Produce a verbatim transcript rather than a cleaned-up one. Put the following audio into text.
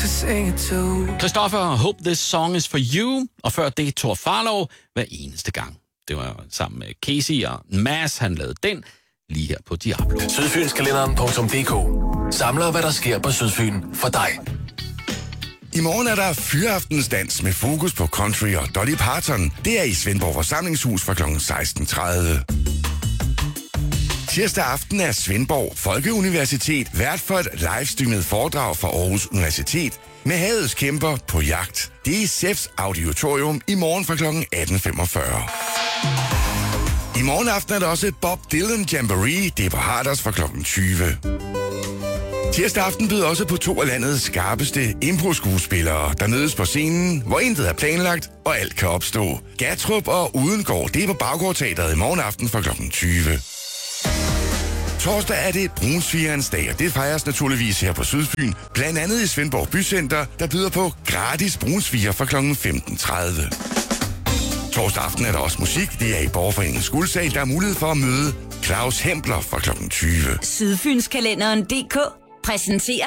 to sing it to. Christoffer, Hope This Song Is For You, og før det Thor Farlov hver eneste gang. Det var sammen med Casey og Mads, han lavede den lige her på Diablo. Sydfynskalenderen punktum d k samler, hvad der sker på Sydfyn for dig. I morgen er der fyraftensdans med fokus på country og Dolly Parton. Det er i Svendborg Forsamlingshus fra klokken seksten tredive. Tirsdag aften er Svendborg Folkeuniversitet vært for et livestreamet foredrag fra Aarhus Universitet med havets kæmper på jagt. Det er i S E F's auditorium i morgen fra klokken atten femogfyrre. I morgen aften er der også et Bob Dylan Jamboree. Det er på Harders fra klokken tyve. Tirsdag aften byder også på to af landets skarpeste impro-skuespillere, der mødes på scenen, hvor intet er planlagt, og alt kan opstå. Gatrup og Udengård, det er på Baggårdteatret i morgen aften fra klokken tyve. Torsdag er det Brunsvigerens dag, og det fejres naturligvis her på Sydfyn, blandt andet i Svendborg Bycenter, der byder på gratis brunsviger fra klokken femten tredive. Torsdag aften er der også musik. Det er i Borgerforeningens Guldsal, der er mulighed for at møde Claus Hempler fra klokken tyve. Sydfynskalenderen punktum d k præsenterer